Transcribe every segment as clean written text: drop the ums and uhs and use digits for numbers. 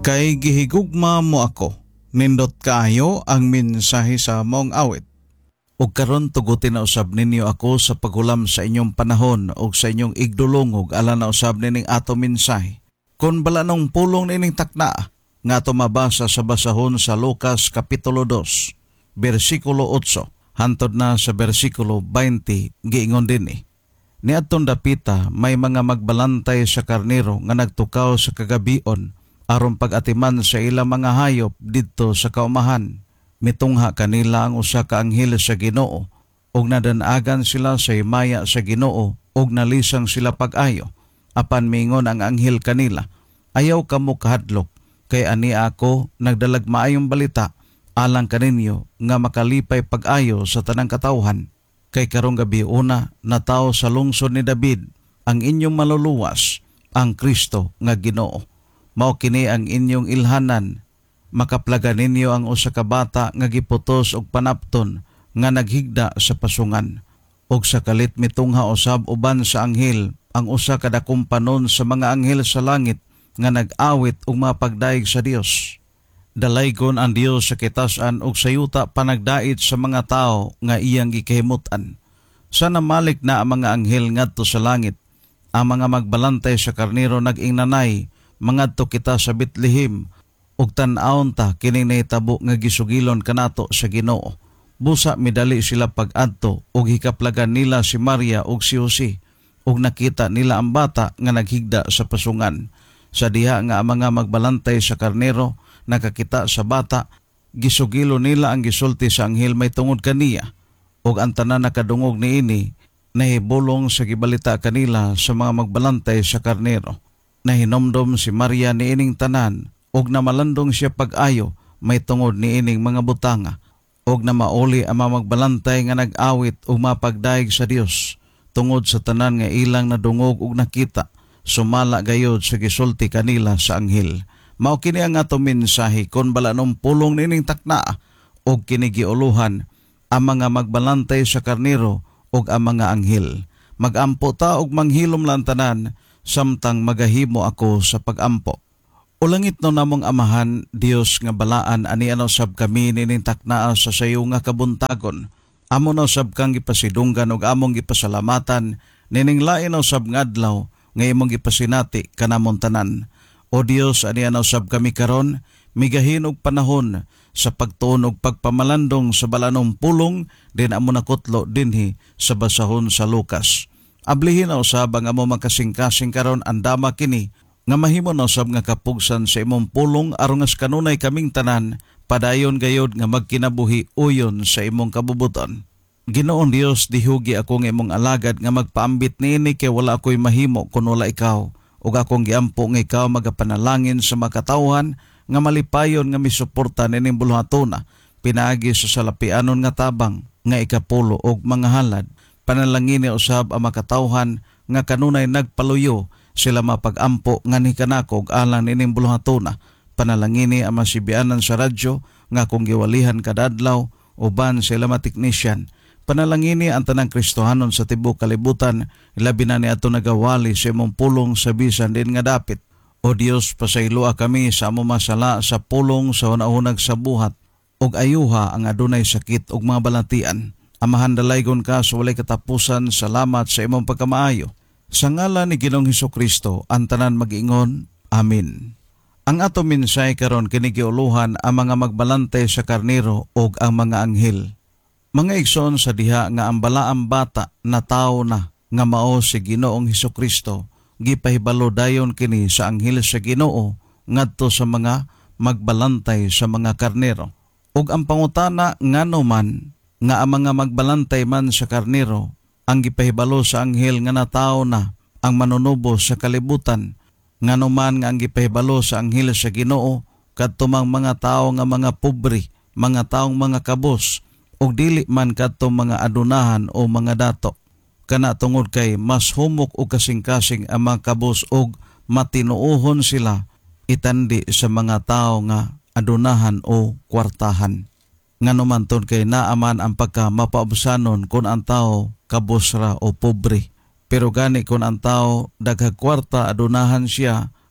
Kay gihigugma mo ako, nindot kaayo ang mensahe sa mong awit. Ug karon tugutin na usab ninyo ako sa paghulam sa inyong panahon ug sa inyong igdulongog alang na usab nining ato mensahe. Kun bala nung pulong nining takna nga ato mabasa sa basahon sa Lucas Kapitulo 2, versikulo 8, hantod na sa versikulo 20, giingon dinhi. Niadtong dapita may mga magbalantay sa karnero nga nagtukaw sa kagabion aron pag-atiman sa ilang mga hayop didto sa kaumahan. Mitungha kanila ang usa ka anghel sa Ginoo ug nadanagan sila sa himaya sa Ginoo ug nalisang sila pag-ayo. Apan mingon ang anghel kanila, ayaw kamo kahadlok kay ani ako nagdalag maayong balita alang kaninyo nga makalipay pag-ayo sa tanang katawhan. Kay karong gabi una natawo sa lungsod ni David ang inyong maluluwas, ang Kristo nga Ginoo. Mao kini ang inyong ilhanan, makaplagan ninyo ang usa ka bata nga giputos og panapton nga naghigda sa pasungan. Og sa kalit mitungha usab uban sa anghel ang usa ka dakong panon sa mga anghel sa langit nga nag-awit og mga pagdaig sa Dios. Dalaygon ang Dios sa kitasan ug sa yuta panagdait sa mga tao nga iyang gikahimutan. Sana malik na ang mga anghel ngadto sa langit. Ang mga magbalantay sa karnero nag-ing nanay, mangadto kita sa Bethlehem ug tan-awon ta kining nahitabo nga gisugilon kanato sa Ginoo. Busa midali sila pag-adto ug hikaplagan nila si Maria ug si Jose ug nakita nila ang bata nga naghigda sa pasungan. Sa diha nga ang mga magbalantay sa karnero nakakita sa bata, gisugilo nila ang gisulti sa anghel may tungod kaniya ug ang tanan nakadungog niini nahibulong sa gibalita kanila sa mga magbalantay sa karnero. Nahinomdom si Maria niining tanan ug namalandong siya pag-ayo may tungod niining mga butanga ug na mauli ang mga magbalantay nga nag-awit ug mapagdaig sa Dios tungod sa tanan nga ilang nadungog ug nakita, sumala gayod sa gisulti kanila sa anghel. Mao kini ang ato mensahe kon bala nung pulong nining takna ug kini giuluhan ang mga magbalantay sa karnero ug ang mga anghel. Magampo ta ug manghilom lang tanan samtang magahimo ako sa pagampo. Ulangit no namong amahan, Dios nga balaan ani ano sab kami nining taknaa sa sayo nga kabuntagon. Amo na sab kang gipasidunggan ug among gipasalamatan nining lain no sab ngadlaw nga imong gipasinati kanamon tanan. O Dios ani ano sab kami karon migahin og panahon sa pagtuon og pagpamalandong sa balanong pulong din amo nakutlo dinhi sa basahon sa Lucas. Ablihin na usab ang amo makasing-kasing karon andama kini nga mahimo na usab nga kapugsan sa imong pulong aron as kanunay kaming tanan padayon gayod nga magkinabuhi uyon sa imong kabubuton. Ginoong Dios, dihugi ako ng imong alagad nga magpaambit niini kay wala ako'y mahimo kun wala ikaw ug akong giampo nga ikaw magapanalangin sa makatawhan nga malipayon nga misuporta nining buluhatona pinaagi sa salapianon nga tabang nga ikapulo og mga halad. Panalangin ni usab ang makatawhan nga kanunay nagpaluyo sila mapag-ampo nga ni kanakog alang nining buluhatona. Panalangin ni ang masibianan sa radyo nga kung giwalihan kadadlaw uban sila matiknisyan. Panalangin ni ang tanang Kristohanon sa tibuok kalibutan labi na ni ato nagawali sa imong pulong sa bisan din nga dapit. O Dios, pasaylua kami sa amo masala sa pulong sa unahunag sa buhat ug ayuha ang adunay sakit ug mga balatian. Amahan dalaygon ka sa walay katapusan, salamat sa imong pagkamaayo. Sa ngalan ni Ginoong Hesukristo, ang tanan mag-ingon, Amen. Ang ato mensahe karon kini giuluhan ang mga magbalantay sa karnero ug ang mga anghel. Mga igsoon sa diha nga ang balaang bata na tao na nga mao si Ginoong Hesukristo, gipahibalo dayon kini sa anghel sa Ginoo ngadto sa mga magbalantay sa mga karnero. Ug ang pangutana ngano man nga ang mga magbalantay man sa karnero ang gipahibalo sa anghel nga natawo na ang manunubo sa kalibutan, ngano man nga ang gipahibalo sa anghel sa Ginoo kadtumang mga tawo nga mga pobre, mga taong mga kabos ug dili man kadtong mga adunahan o mga dato. Kana tungod kay mas humok o kasing-kasing ang mga kabos ug matinuohon sila itandi sa mga tao nga adunahan o kwartahan. Ngano man ton kay naaman ang pagka mapaubsanon kung ang tao kabosra o pobre. Pero gani kung ang tao daghang kwarta adunahan siya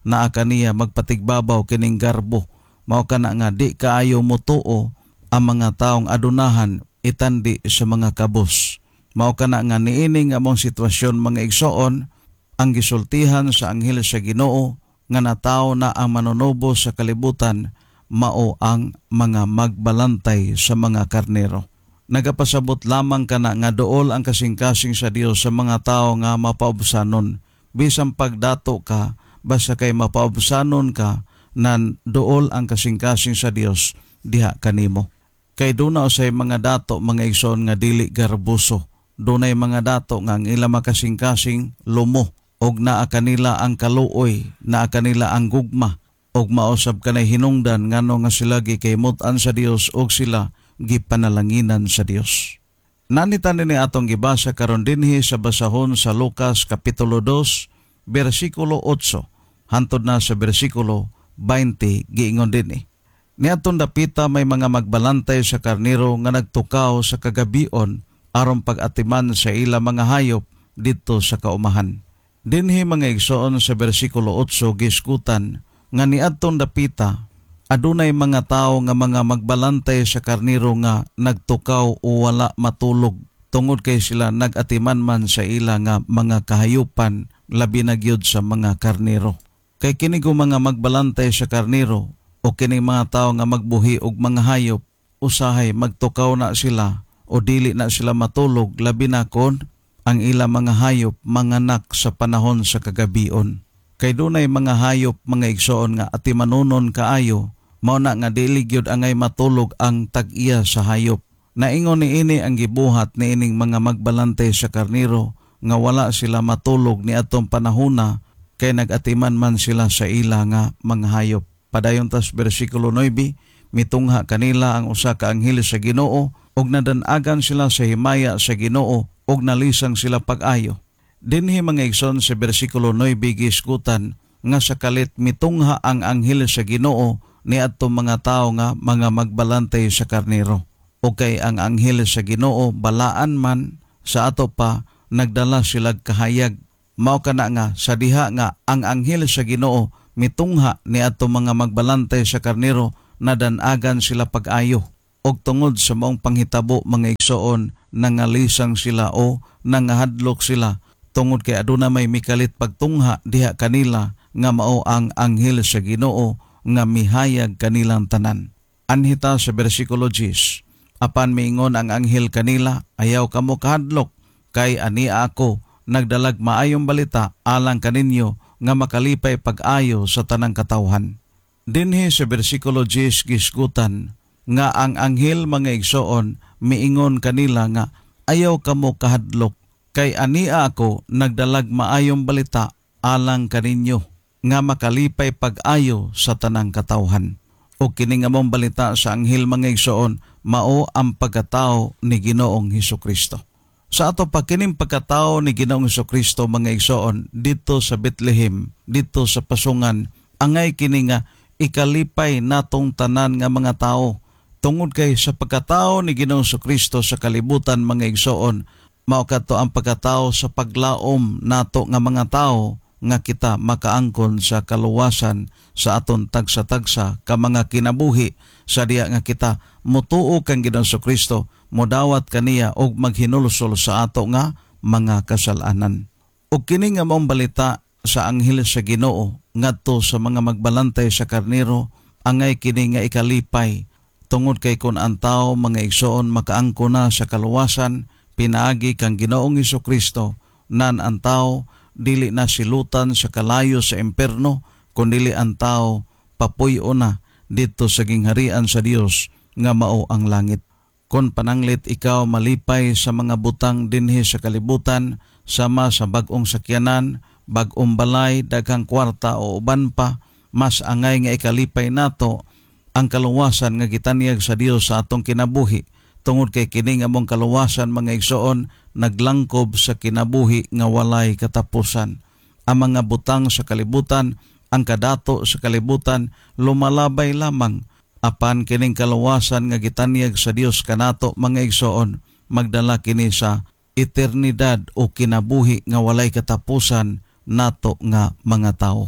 naa kaniya magpatigbabaw kining garbo. Mao kana nga di kaayo motuo ang mga taong adunahan itandi sa mga kabus. Mao kana nga niining among sitwasyon mga igsoon, ang gisultihan sa anghel sa Ginoo nga natawo na ang manunubo sa kalibutan mao ang mga magbalantay sa mga karnero. Nagapasabot lamang kana nga dool ang kasing-kasing sa Dios sa mga tao nga mapaubsanon. Bisan pagdato ka, basta kay mapaubsanon ka, nan dool ang kasing-kasing sa Dios diha kanimo. Kay duna usay mga dato mga igsoon nga dili garbuso. Dunay mga dato nga ang ila makasing-kasing lumo og naa kanila ang kaluoy, naa kanila ang gugma og mausab kanay hinungdan ngano nga sila gikaymutan sa Dios og sila gipanalanginan sa Dios. Nanitan ni atong gibasa karon dinhi sa basahon sa Lucas kapitulo 2 bersikulo 8 hantod na sa bersikulo 20 giingon dinhi. Niadtong dapita may mga magbalantay sa karnero nga nagtukaw sa kagabion aron pag-atiman sa ila mga hayop didto sa kaumahan. Dinhi mga igsoon sa bersikulo 8 giskutan nga niadtong dapita adunay mga tao nga mga magbalantay sa karnero nga nagtukaw o wala matulog tungod kay sila nag-atiman man sa ila nga mga kahayupan labi na gyud sa mga karnero. Kay kini mga magbalantay sa karnero o kini mga tao nga magbuhi og mga hayop usahay magtukaw na sila o dili na sila matulog labi na kon ang ila mga hayop manganak sa panahon sa kagabion. Kay dunay mga hayop mga igsoon nga atimanunon kaayo mao na nga dili gyud angay matulog ang tag-iya sa hayop. Naingon niini ang gibuhat niining mga magbalantay sa karnero nga wala sila matulog ni atong panahona kay nag-atiman man sila sa ila nga mga hayop. Padayon tas bersikulo 9, mitungha kanila ang usa ka anghel sa Ginoo ug nadanagan sila sa himaya sa Ginoo ug nalisang sila pag-ayo. Dinhi mga igsoon sa bersikulo 9 giskutan nga sa kalit mitungha ang anghel sa Ginoo ni adtong mga tao nga mga magbalantay sa karnero. O kay ang anghel sa Ginoo balaan man sa ato pa nagdala sila kahayag. Mao kana nga sa diha nga ang anghel sa Ginoo mitungha ni adtong mga magbalantay sa karnero nadanagan sila pag-ayo. Og tungod sa maong panghitabo mga igsoon nangalisang sila o nangahadlok sila tungod kay aduna may mikalit pagtungha diha kanila nga mao ang anghel sa Ginoo nga mihayag kanilang tanan. Anhita sa bersikulo 10, apan miingon ang anghel kanila, ayaw kamo kahadlok kay ania ako nagdalag maayong balita alang kaninyo nga makalipay pag-ayo sa tanang katawhan. Dinhi sa bersikulo 10 gisgutan nga ang anghel mga igsoon miingon kanila nga ayaw kamo kahadlok kay ania ako nagdalag maayong balita alang kaninyo nga makalipay pag-ayo sa tanang katawhan. O kini nga mong balita sa anghel mga igsoon mao ang pagkatao ni Ginoong Hesukristo. Sa ato pa kining pagkatao ni Ginoong Hesukristo mga igsoon dito sa Bethlehem, dito sa pasungan, angay kini nga ikalipay natong tanan nga mga tao. Tungod kay sa pagkatao ni Ginoong Hesukristo sa kalibutan mga igsoon, mao kadto ang pagkatao sa paglaom nato nga mga tao nga kita makaangkon sa kaluwasan sa aton tagsa-tagsa ka mga kinabuhi sa diya nga kita mutuo kang Ginoong Hesukristo modawat kaniya og maghinulsol sa ato nga mga kasalanan. Og kini nga maong balita sa anghel sa Ginoo ngadto sa mga magbalantay sa karnero angay kini nga ikalipay tungod kay kun ang tao mga igsoon makaangkon na sa kaluwasan pinaagi kang Ginoong Hesukristo nan ang tao dili na silutan sa kalayo sa imperno kundi ang tao papuyo na dito sa gingharian sa Dios nga mao ang langit. Kung pananglit ikaw malipay sa mga butang dinhi sa kalibutan sama sa bag-ong sakyanan, bag-ong balay, daghang kwarta o uban pa, mas angay nga ikalipay nato ang kaluwasan nga gitanyag sa Dios sa atong kinabuhi tungod kay kini nga mong kaluwasan mga igsoon naglangkob sa kinabuhi nga walay katapusan. Ang mga butang sa kalibutan, ang kadato sa kalibutan lumalabay lamang apan kining kaluwasan nga gitanyag sa Dios kanato mga igsoon magdala kini sa eternidad o kinabuhi nga walay katapusan nato nga mga tao.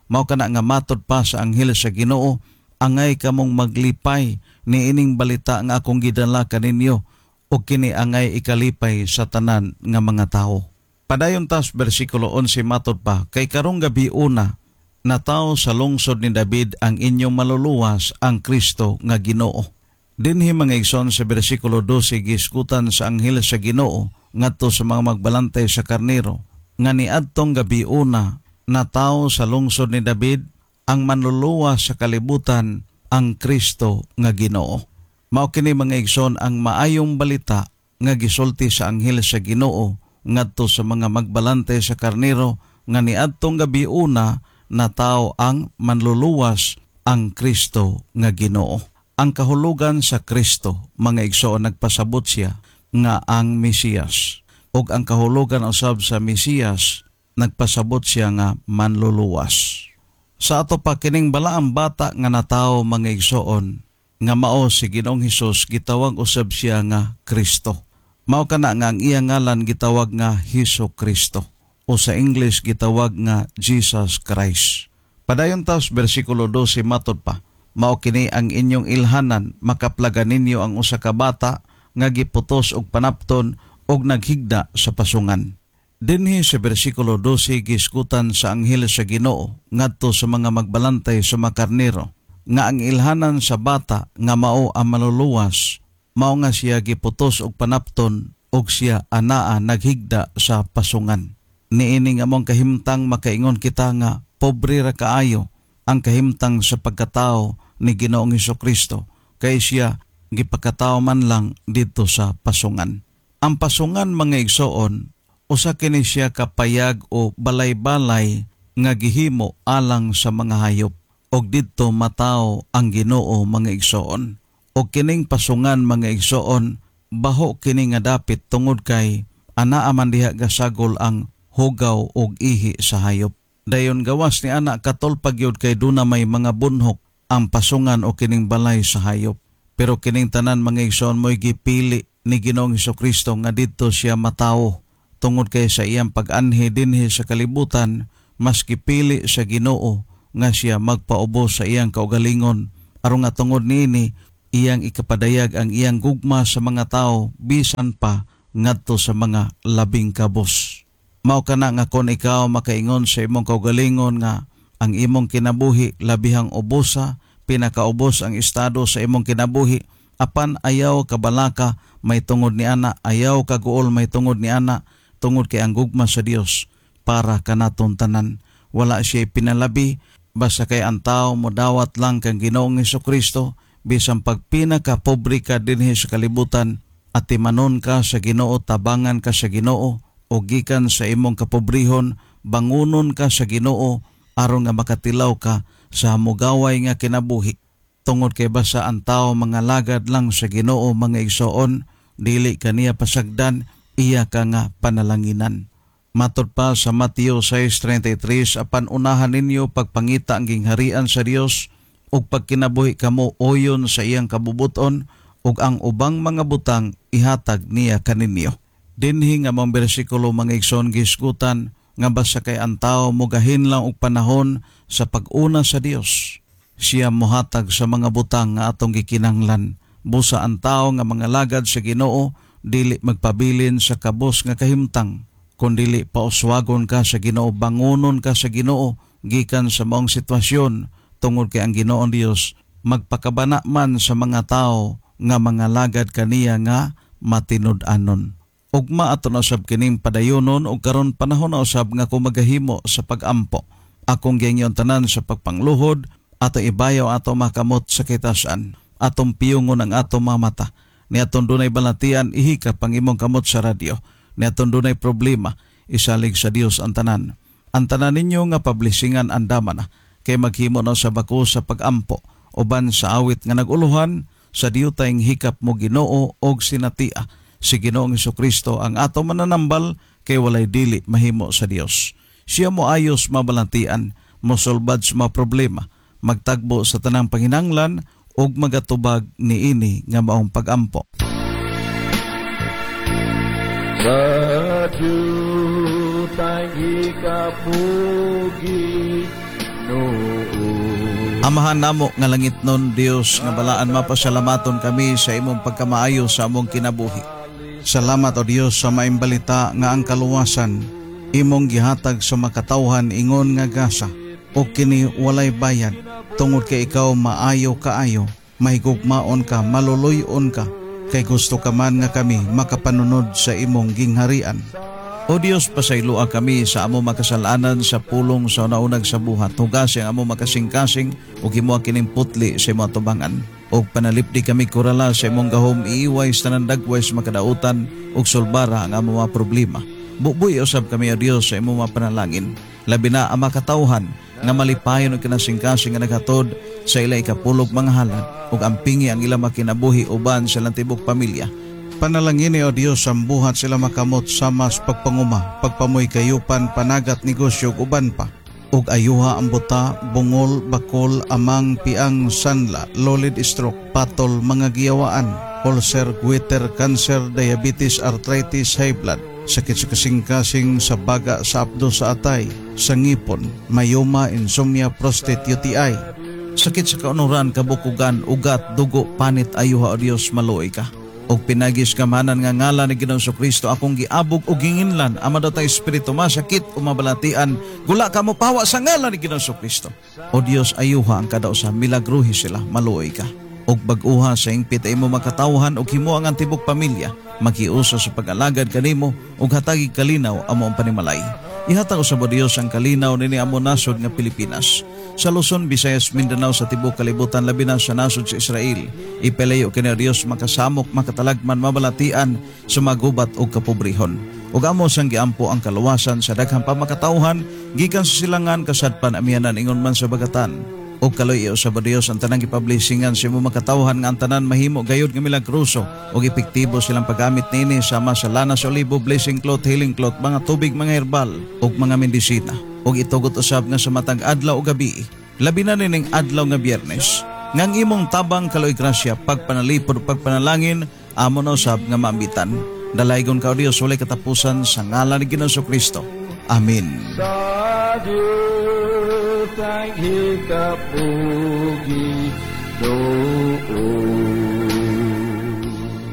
Mao kana nga matod pa sa anghel sa Ginoo, angay kamong maglipay ni ining balita nga akong gidala kaninyo, o kini angay ikalipay sa tanan nga mga tao. Padayon tas bersikulo 11 matod pa, kay karong gabi una, nataw sa lungsod ni David ang inyong maluluwas ang Kristo nga Ginoo. Dinhi mga igsoon sa bersikulo 12 giskutan sa anghel sa Ginoo ngadto sa mga magbalantay sa karnero, nga niadtong gabi una, nataw sa lungsod ni David ang manluluwas sa kalibutan ang Kristo nga Ginoo. Mao kini mga igsoon ang maayong balita nga gisulti sa anghel sa Ginoo ngadto sa mga magbalantay sa karnero, nga niadtong gabi una nataw ang manluluwas ang Kristo nga Ginoo. Ang kahulugan sa Kristo, mga igsoon, nagpasabot siya nga ang Mesiyas. Ug ang kahulugan usab sa Mesiyas, nagpasabot siya nga manluluwas. Sa ato pa kining balaang bata nga natawo, mga igsoon, nga mao si Ginoong Hesus, gitawag usab siya nga Kristo. Mao kana nga ang iyang ngalan gitawag nga Hesus Kristo, o sa English gitawag nga Jesus Christ. Padayon taos bersikulo 12 matod pa, mao kini ang inyong ilhanan, makaplagan ninyo ang usa ka bata nga giputos og panapton og naghigda sa pasungan. Dinhi sa bersikulo 12 giskutan sa anghel sa Ginoo ngadto sa mga magbalantay sa makarnero, nga ang ilhanan sa bata nga mao ang maluluwas, mao nga siya giputos og panapton og siya anaa naghigda sa pasungan. Niini nga mong kahimtang makaingon kita nga pobre ra kaayo ang kahimtang sa pagkatao ni Ginoong Hesukristo, kay siya gipakatao man lang dito sa pasungan. Ang pasungan, mga igsoon, usa kini siya kapayag o balay-balay nga gihimo alang sa mga hayop, og didto mataw ang Ginoo, mga igsoon. Og kining pasungan, mga igsoon, baho kini nga dapit tungod kay anaa man diha gasagol ang hugaw og ihi sa hayop. Dayon gawas ni ana katolpag yun kay duna may mga bunhok ang pasungan o kining balay sa hayop. Pero kining tanan, mga igsoon, mo'y gipili ni Ginoong Hesukristo nga dito siya matawo. Tungod kay sa iyang pag-anhi dinhi sa kalibutan, mas gipili sa Ginoo nga siya magpaubos sa iyang kaugalingon. Aron nga tungod niini, iyang ikapadayag ang iyang gugma sa mga tao, bisan pa ngadto sa mga labing kabos. Mao kana nga kon ikaw makaingon sa imong kaugalingon nga ang imong kinabuhi labihang ubosa, pinakaubos ang estado sa imong kinabuhi, apan ayaw kabalaka may tungod ni ana, ayaw kaguol may tungod ni ana, tungod kay ang gugma sa Dios para kanaton tanan. Wala siya pinalabi, basta kay ang tao mo dawat lang kang Ginoong Hesukristo, bisan pag pinaka-pobre ka dinhi sa kalibutan, at timanon ka sa Ginoo, tabangan ka sa Ginoo, o gikan sa imong kapobrihon, bangunon ka sa Ginoo, aron nga makatilaw ka sa hamugaway nga kinabuhi. Tungod kay basa ang tao mga lagad lang sa Ginoo, mga igsoon, dili kaniya pasagdan, iya ka nga panalanginan. Matod pa sa Mateo 6:33, apan unahan ninyo pagpangita ang gingharian sa Dios, ug pagkinabuhi kamo oyon sa iyang kabubuton, ug ang ubang mga butang ihatag niya kaninyo. Dinhi nga mong bersikulo, mga igsoon, giskutan nga basta kay ang tao mugahin lang og panahon sa pag-una sa Dios, siya mohatag sa mga butang nga atong gikinahanglan. Busa ang tao nga mga lagad sa Ginoo, dili magpabilin sa kabos nga kahimtang, kundili pauswagon ka sa Ginoo, bangunon ka sa Ginoo gikan sa maong sitwasyon, tungod kay ang Ginoong Dios magpakabana man sa mga tao nga mga lagad kaniya nga matinud-anon. Ugma ato na usab kining padayonon, ug karon panahon na usab nga kumagahimo sa pag-ampo. Akong gingyon tanan sa pagpangluhod, ato ibayaw ato makamot sa kitasan, atong piyungon ang ato mga mata. Ni atong dunay balatian, ihika pang imong kamot sa radyo. Ni atong dunay problema, isalig sa Dios ang tanan. Ang tanan ninyo nga pablisingan andaman na, kay maghimo na sa bako sa pag-ampo, uban sa awit nga naguluhan, sa diyutay hikap mo Ginoo og sinatia. Si Ginoong Hesukristo ang ato mananambal, kay walay dili mahimo sa Dios. Siya mo ayos mabalantian, mosolbad sa mga problema, magtagbo sa tanang panginanglan, ug magatubag niini nga maong pag-ampo. Sa diyutay hikapugi, no Amahan namo nga langit nun, Dios, nga balaan mapasalamaton kami sa imong pagkamaayo sa among kinabuhi. Salamat o Dios sa maimbalita nga ang kaluwasan imong gihatag sa makatawhan ingon nga gasa o kini walay bayad tungod kay ikaw maayo kaayo, mahigugmaon ka, maluluyon ka, kay gusto ka man nga kami makapanunod sa imong gingharian. O Dios, pasayloa kami sa amo makasalanan sa pulong sa naunag sa buhat. Hugasi ang amo makasing-kasing o himuha kining putli sa imong tubangan. O panalipdi kami kurala sa imong gahom iiway sa nandagwes makadautan o sulbara ang amo mga problema. Bubuy usab kami o Dios sa imong mga panalangin. Labi na ang makatauhan nga malipayon o kinasing-kasing nga naghatod sa ilay kapulog mga halad o ampingi ang ilang makinabuhi uban sa lantibok pamilya. Panalangin ni o Diyos ang buhat sila makamot sa mas pagpanguma, pagpamoy kayupan, panagat negosyo uban pa. Ug ayuha ang buta, bungol, bakol, amang, piang, sanla, lolid stroke, patol, mga giyawaan, ulcer, goiter, cancer, diabetes, arthritis, high blood, sakit sa kasing-kasing, sa baga, sa abdo, sa atay, sa ngipon, mayoma, insomnia, prostate, UTI, sakit sa kaunuran, kabukugan, ugat, dugo, panit, ayuha o Diyos, maluoy ka. Og pinagis kamanan nga ngalan ni Ginoong Kristo akong giabog og ginginlan ama daw ta espiritu masakit o mabalatian gula ka mo pawa sa ngalan ni Ginoong Kristo. O Dios, ayuha ang kada usa, milagruhi sila, maluoy ka. Og bag-uha sa ingpit ay mo makatawhan og himo ang antibok pamilya maghiusa sa pag-alagad kanimo og hatagi kalinaw amo ang panimalay. Ihatag sa Dios ang kalinaw nini amo nasod nga Pilipinas. Sa Luzon, Visayas, Mindanao sa tibok kalibutan labi na sa nasod sa Israel. Ipelayo kini Dios makasamok, makatalagman, mabalatian, sumagubat og kapobrehon. Ug amo sang giampo ang kaluwasan sa daghang pamakatawhan gikan sa silangan kasadpan amianan ingon man sa bagatan. Og kaloy sa Dios ang tanang gipablisingan sa imo makatawhan nga ang tanan mahimo gayud nga milagruso og epektibo silang paggamit nini sama sa lana sa olibo, blessing cloth, healing cloth, mga tubig, mga herbal og mga medisina. Og itugot usab nga sa matag adlaw o gabi, labi na nining adlaw nga Biyernes, ngang imong tabang kaloy grasya, pagpanalipod, pagpanalangin, amo na usab nga maambitan. Dalaygon ka o Dios, walay katapusan sa ngalan ni Ginoong Kristo. Amen. Sa Diyos ang hikapugi doon.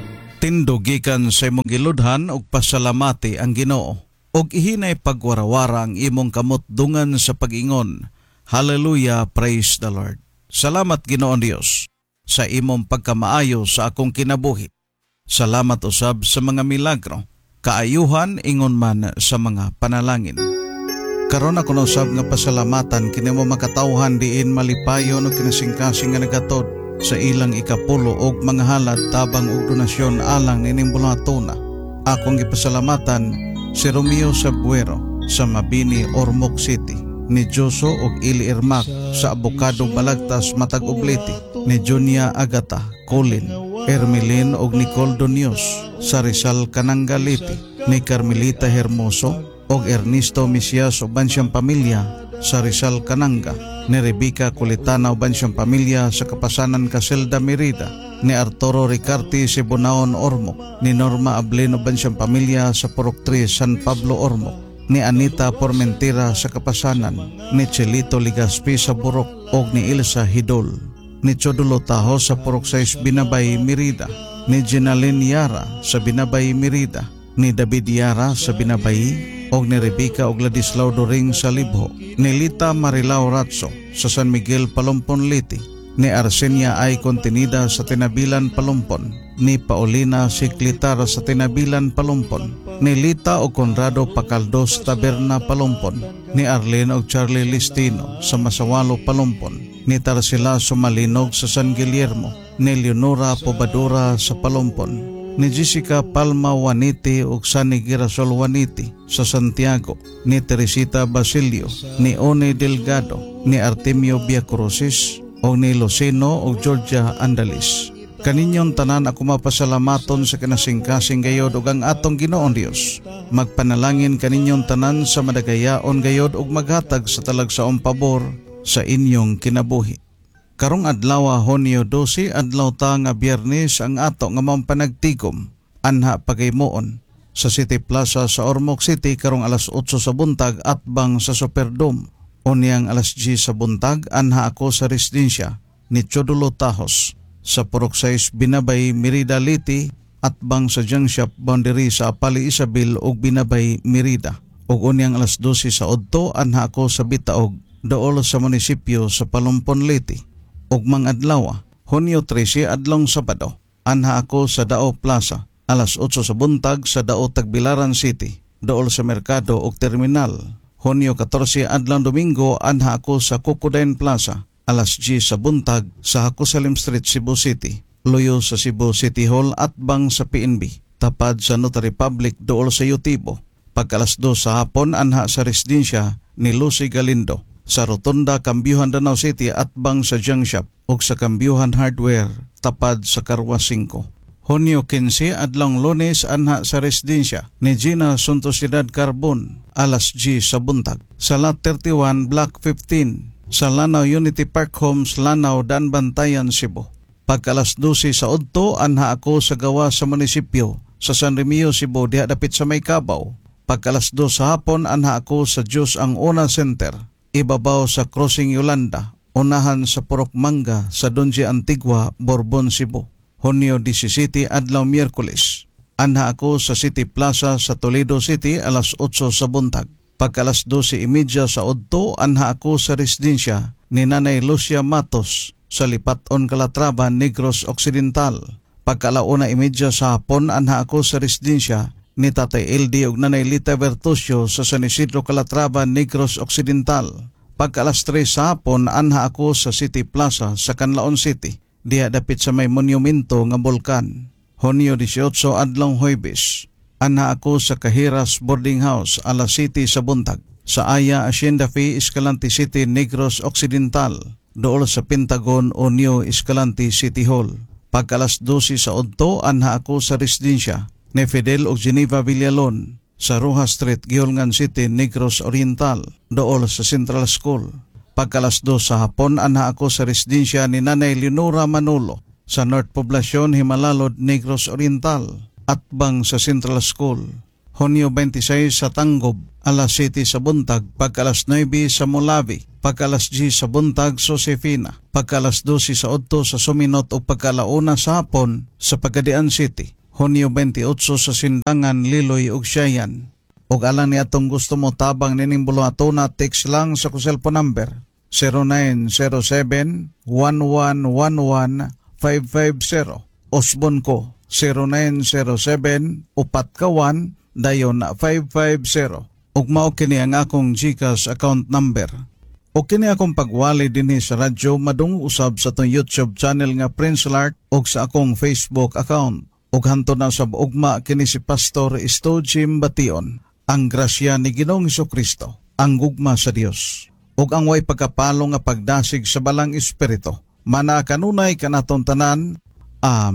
Tindugikan sa imong giludhan og pasalamati ang Ginoo. Og ihinay pagwarawara ang imong kamot dungan sa pag-ingon. Hallelujah, praise the Lord. Salamat Ginoon Dios sa imong pagkamaayo sa akong kinabuhi. Salamat usab sa mga milagro, kaayuhan ingon man sa mga panalangin. Karon ako na usab nga pasalamatan kini mo makatawhan diin malipayon o kinasingkasing nga nagatod sa ilang ikapulo og mga halad tabang og donasyon alang nining bulatona. Akong gipasalamatan si Romeo Sabuero sa Mabini, Ormoc City, ni Joso og Ili Irmak sa Abocado, Balagtas, Matag Ubleti, ni Junia Agata, Colin, Ermelin og Nicole Donios sa Rizal, Canangaliti, ni Carmelita Hermoso og Ernesto Misias o Bansyang Pamilya sa Rizal, Cananga, ni Rebecca Culitana o Bansyang Pamilya sa Kapasanan, Caselda, Merida, ni Arturo Ricarte Sibunaon, Ormoc, ni Norma Ableno Bansyang Pamilya sa Purok 3, San Pablo, Ormoc, ni Anita Pormentira sa Kapasanan, ni Chelito Ligaspi sa Burok og ni Ilsa Hidol, ni Chodulo Taho sa Purok 6, Binabay, Merida, ni Jenaline Yara sa Binabay, Merida, ni David Yara sa Binabay og ni Rebecca og Ladislao Doring sa Libho, ni Lita Marilao Ratso sa San Miguel, Palompon, Liti, ni Arsenia ay Contenida sa Tinabilan, Palompon, ni Paulina Siklitar sa Tinabilan, Palompon, ni Lita o Conrado Pacaldos, Taberna, Palompon, ni Arlene o Charlie Listino sa Masawalo, Palompon, ni Tarsila Sumalinog sa San Guillermo, ni Leonora Pobadora sa Palompon, ni Jessica Palma Juaniti o Sani Girasol Juaniti sa Santiago, ni Teresita Basilio, ni One Delgado, ni Artemio Viacrucis o ni Lucino o Georgia Andalis. Kaninyong tanan ako mapasalamaton sa kinasingkasing gayod ug ang atong Ginoon Dios. Magpanalangin kaninyong tanan sa madagayaon gayod ug maghatag sa talagsaong pabor sa inyong kinabuhi. Karong adlaw Hunyo 12, adlaw ta nga Biyernes ang ato nga mampanagtigom anha pagaymoon sa City Plaza sa Ormoc City karong alas 8 sa buntag atbang sa Superdome. Unyang alas 10 sa buntag anha ako sa residensya ni Chodulo Tahos sa Purok 6 Binabay, Merida, Liti at bang sa junk shop boundary sa Apali Isabel ug Binabay, Merida. Ug unyang alas 12 sa Odto anha ako sa Bitaog dool sa munisipyo sa Palumpon, Liti. Ug mang adlaw, Hunyo 13 adlong Sabado, anha ako sa Dao Plaza alas 8 sa buntag sa Dao Tagbilaran City dool sa merkado ug terminal. Hunyo 14 adlong Domingo anha ako sa Kukudain Plaza alas 10 sa buntag sa Hakusalim Street, Cebu City, luyo sa Cebu City Hall at bang sa PNB, tapad sa Notary Public dool sa Yotibo. Pag alas 2 sa hapon anha sa residensya ni Lucy Galindo sa Rotonda, Cambyuhan, Danau City at bang sa junk shop ug sa Cambyuhan Hardware, tapad sa Carwa 5. Hunyo 15 adlong Lunes anha sa residensya ni Gina Suntosidad Carbon alas 10 sa buntag sa Lot 31 Block 15 sa Lanao Unity Park Homes, Lanao, Danbantayan, Cebu. Pag alas 12 sa Odto anha ako sa gawa sa munisipyo sa San Remio, Cebu diha dapit sa May Cabaw. Pag alas 2 sa hapon anha ako sa Diyos ang Una Center, ibabaw sa Crossing Yolanda, unahan sa Purok Manga sa Donji Antigua, Borbon, Cebu. Hunyo 17 adlaw Miyerkules anha ako sa City Plaza sa Toledo City alas 8 sa buntag. Pag alas 12:30 sa Odto anha ako sa residensya ni Nanay Lucia Matos sa Lipaton, Calatrava, Negros Occidental. Pag alauna 30 sa hapon anha ako sa residensya ni Tatay LD ug Nanay Lita Bertusio sa San Isidro, Calatrava, Negros Occidental. Pag alas 3 sa hapon anha ako sa City Plaza sa Canlaon City, diha dapit sa may monumento nga bulkan. Hunyo 18 adlong Huwebes anha ako sa Cahiras Boarding House alas 7 sa buntag sa Aya Hacienda Fee, Escalante City, Negros Occidental, dool sa Pentagon o New Escalante City Hall. Pag alas 12 sa Odto anha ako sa residensya ni Fidel ug Geneva Villalon sa Rojas Street, Giolngan City, Negros Oriental, dool sa Central School. Pag alas 2 sa hapon anha ako sa residensya ni Nanay Leonora Manolo sa North Poblacion, Himalalod, Negros Oriental at bang sa Central School. Hunyo 26 sa Tangob alas 7 sa buntag. Pag alas 9 sa Mulabi. Pag alas 10 sa buntag Josefina. Pag alas 12 sa Odto sa Suminot o pagkalauna sa hapon sa Pagadian City. Hunyo 28 sa Sindangan, Liloy ug Siayan. Ug alang ni atong gusto mo tabang nining bulohatuna, text lang sa ko cellphone number 0907-1111-550. Osbon ko 0907 upat kawan dayon 550. Ug mao kini ang akong GCash account number. O kini akong pagwali dinhi sa radyo madung usab sa tong YouTube channel nga Prince Lark ug sa akong Facebook account. Ug hanto na sab ugma kini si Pastor Isto Jim Bation. Ang grasya ni Ginoong Hesukristo, ang gugma sa Dios, ug ang way pagkapalo nga pagdasig sa balang espiritu, mana kanunay kanaton tanan. Amen.